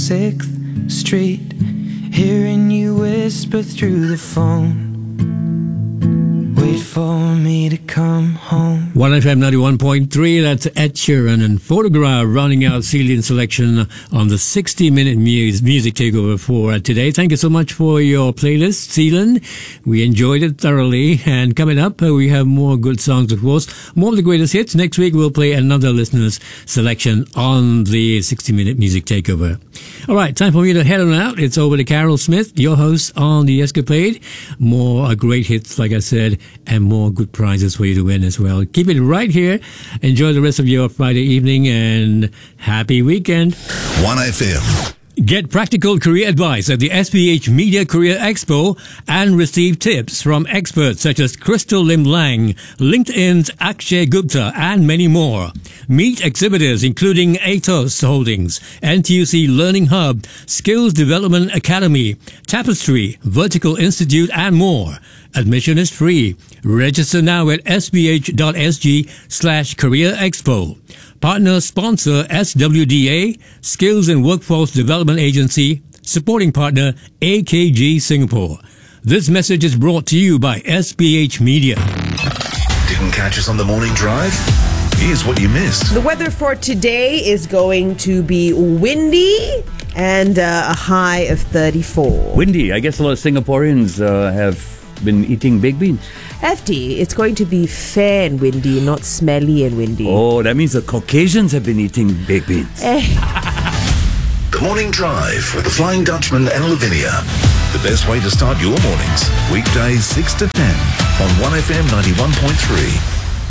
6th Street, hearing you whisper through the phone. Wait for me to come home. 1FM 91.3, that's Ed Sheeran and Photograph rounding out Celine's selection on the 60-minute music takeover for today. Thank you so much for your playlist, Celine. We enjoyed it thoroughly. And coming up, we have more good songs, of course. More of the greatest hits. Next week, we'll play another listener's selection on the 60-minute music takeover. All right, time for me to head on out. It's over to Carol Smith, your host on The Escapade. More great hits, like I said, and more good prizes for you to win as well. Keep it right here. Enjoy the rest of your Friday evening and happy weekend. 1FM. Get practical career advice at the SPH Media Career Expo and receive tips from experts such as Crystal Lim Lang, LinkedIn's Akshay Gupta, and many more. Meet exhibitors including Atos Holdings, NTUC Learning Hub, Skills Development Academy, Tapestry, Vertical Institute, and more. Admission is free. Register now at sph.sg/Career Expo. Partner sponsor SWDA, Skills and Workforce Development Agency, supporting partner AKG Singapore. This message is brought to you by SPH Media. Didn't catch us on the morning drive? Here's what you missed. The weather for today is going to be windy and a high of 34. Windy. I guess a lot of Singaporeans have been eating baked beans. FD, it's going to be fair and windy, not smelly and windy. Oh, that means the Caucasians have been eating baked beans. The Morning Drive with the Flying Dutchman and Lavinia. The best way to start your mornings. Weekdays 6 to 10 on 1FM 91.3.